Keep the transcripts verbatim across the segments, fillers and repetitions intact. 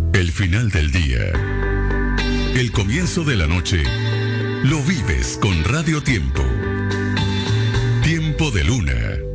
El final del día, el comienzo de la noche, lo vives con Radio Tiempo. Tiempo de Luna.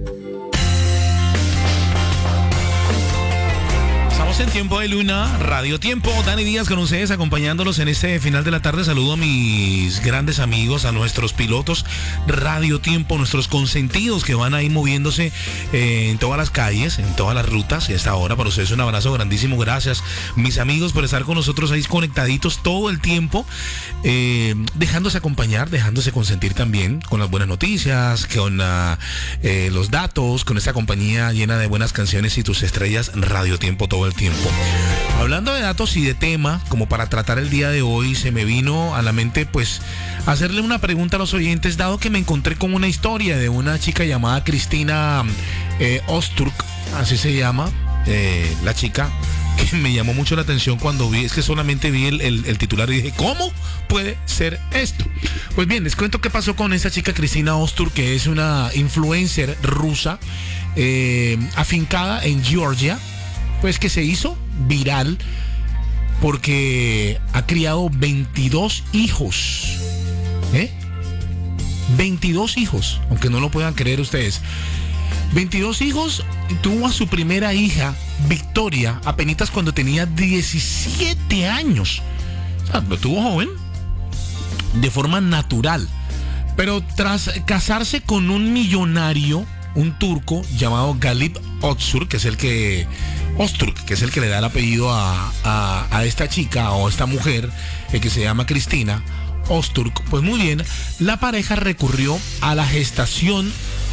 En Tiempo de Luna, Radio Tiempo, Dani Díaz con ustedes acompañándolos en este final de la tarde. Saludo a mis grandes amigos, a nuestros pilotos Radio Tiempo, nuestros consentidos que van ahí moviéndose eh, en todas las calles, en todas las rutas. Y hasta ahora para ustedes un abrazo grandísimo. Gracias, mis amigos, por estar con nosotros ahí conectaditos todo el tiempo, eh, dejándose acompañar, dejándose consentir también con las buenas noticias, con uh, eh, los datos, con esta compañía llena de buenas canciones y tus estrellas, Radio Tiempo todo el tiempo. Hablando de datos y de tema, como para tratar el día de hoy, se me vino a la mente pues hacerle una pregunta a los oyentes, dado que me encontré con una historia de una chica llamada Cristina eh, Osturk, así se llama, eh, la chica, que me llamó mucho la atención cuando vi, es que solamente vi el, el, el titular y dije, ¿cómo puede ser esto? Pues bien, les cuento qué pasó con esta chica Cristina Osturk, que es una influencer rusa, eh, afincada en Georgia, pues que se hizo viral porque ha criado veintidós hijos, ¿eh? veintidós hijos, aunque no lo puedan creer ustedes. veintidós hijos, tuvo a su primera hija, Victoria, apenas cuando tenía diecisiete años. O sea, lo tuvo joven, de forma natural. Pero tras casarse con un millonario, un turco llamado Galip Öztürk, que es el que Öztürk, que es el que le da el apellido a, a, a esta chica o a esta mujer, el que se llama Cristina Öztürk. Pues muy bien, la pareja recurrió a la gestación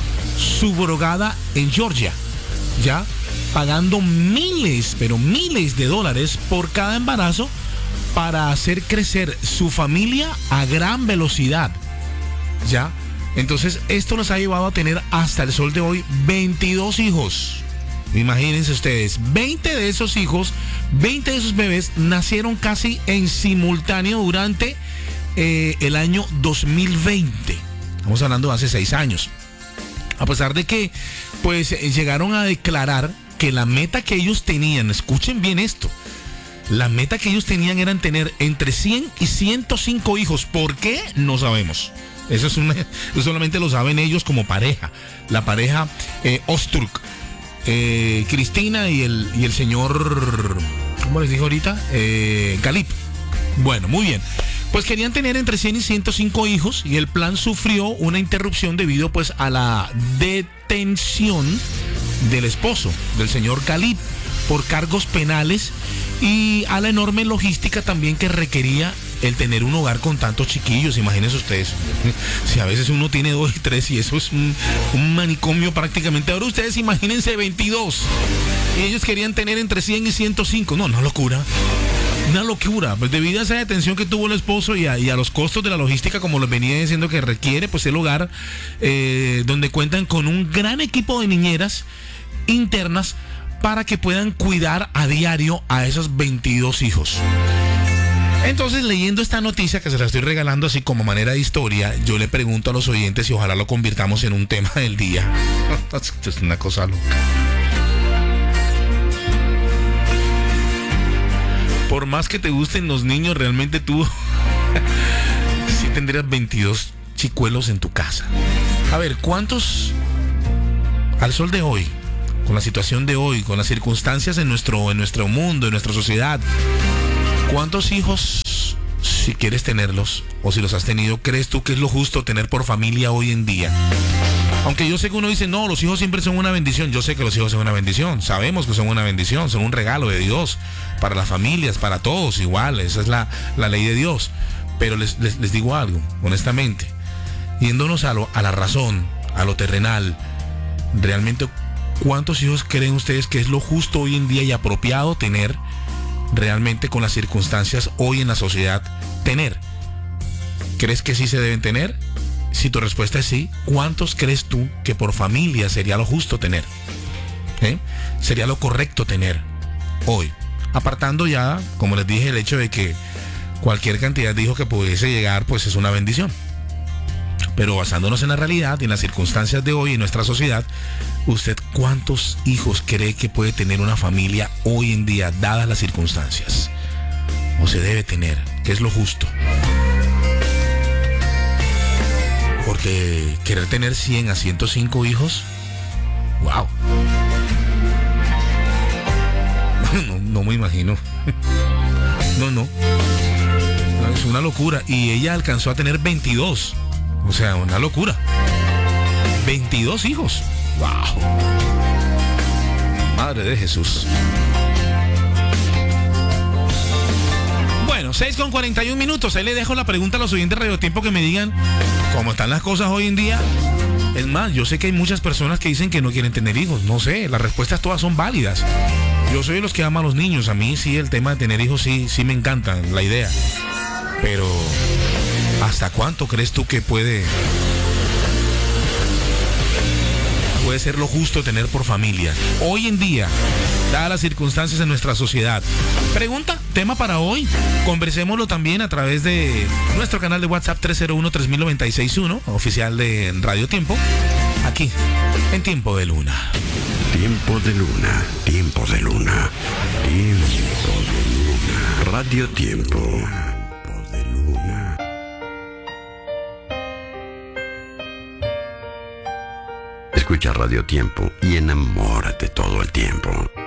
subrogada en Georgia, ya pagando miles, pero miles de dólares por cada embarazo para hacer crecer su familia a gran velocidad, ya. Entonces, esto nos ha llevado a tener hasta el sol de hoy veintidós hijos. Imagínense ustedes, veinte de esos hijos, veinte de esos bebés nacieron casi en simultáneo durante eh, el año dos mil veinte. Estamos hablando de hace seis años. A pesar de que, pues, llegaron a declarar que la meta que ellos tenían, escuchen bien esto, la meta que ellos tenían eran tener entre cien y ciento cinco hijos. ¿Por qué? No sabemos. Eso, es una, eso solamente lo saben ellos como pareja, la pareja eh, Öztürk, eh, Cristina y el, y el señor, ¿cómo les dije ahorita? Eh, Galip. Bueno, muy bien. Pues querían tener entre cien y ciento cinco hijos y el plan sufrió una interrupción debido pues a la detención del esposo, del señor Galip, por cargos penales y a la enorme logística también que requería el tener un hogar con tantos chiquillos. Imagínense ustedes, si a veces uno tiene dos y tres y eso es un, un manicomio prácticamente. Ahora ustedes imagínense veintidós y ellos querían tener entre cien y ciento cinco. No, una locura, una locura. Pues debido a esa detención que tuvo el esposo y a, y a los costos de la logística, como les venía diciendo, que requiere pues el hogar, eh, donde cuentan con un gran equipo de niñeras internas para que puedan cuidar a diario a esos veintidós hijos. Entonces, leyendo esta noticia que se la estoy regalando así como manera de historia, yo le pregunto a los oyentes y ojalá lo convirtamos en un tema del día. Esto es una cosa loca. Por más que te gusten los niños, realmente tú sí tendrías veintidós chicuelos en tu casa. A ver, ¿cuántos al sol de hoy, con la situación de hoy, con las circunstancias en nuestro, en nuestro mundo, en nuestra sociedad, cuántos hijos, si quieres tenerlos o si los has tenido, crees tú que es lo justo tener por familia hoy en día? Aunque yo sé que uno dice, no, los hijos siempre son una bendición. Yo sé que los hijos son una bendición, sabemos que son una bendición, son un regalo de Dios para las familias, para todos igual, esa es la, la ley de Dios. Pero les, les, les digo algo, honestamente, yéndonos a, lo, a la razón, a lo terrenal, realmente, ¿cuántos hijos creen ustedes que es lo justo hoy en día y apropiado tener realmente con las circunstancias hoy en la sociedad tener? ¿Crees que sí se deben tener? Si tu respuesta es sí, ¿cuántos crees tú que por familia sería lo justo tener? ¿Eh? Sería lo correcto tener hoy. Apartando ya, como les dije, el hecho de que cualquier cantidad de hijos que pudiese llegar, pues es una bendición. pero basándonos en la realidad y en las circunstancias de hoy en nuestra sociedad, ¿usted cuántos hijos cree que puede tener una familia hoy en día, dadas las circunstancias? ¿O se debe tener? ¿Qué es lo justo? Porque querer tener cien a ciento cinco hijos, wow. No, no me imagino. No, no. Es una locura. Y ella alcanzó a tener veintidós. O sea, una locura. veintidós hijos. Wow. Madre de Jesús. Bueno, seis con cuarenta y un minutos. Ahí le dejo la pregunta a los oyentes de Radio Tiempo que me digan cómo están las cosas hoy en día. Es más, yo sé que hay muchas personas que dicen que no quieren tener hijos. No sé, las respuestas todas son válidas. Yo soy de los que ama a los niños. A mí sí, el tema de tener hijos sí, sí me encanta, la idea. Pero, ¿hasta cuánto crees tú que puede, puede ser lo justo tener por familia? Hoy en día, dadas las circunstancias en nuestra sociedad. Pregunta, tema para hoy. Conversémoslo también a través de nuestro canal de WhatsApp tres cero uno, tres mil noventa y seis uno, oficial de Radio Tiempo, aquí, en Tiempo de Luna. Tiempo de Luna, Tiempo de Luna, Tiempo de Luna, Radio Tiempo. Tiempo de Luna. Escucha Radio Tiempo y enamórate todo el tiempo.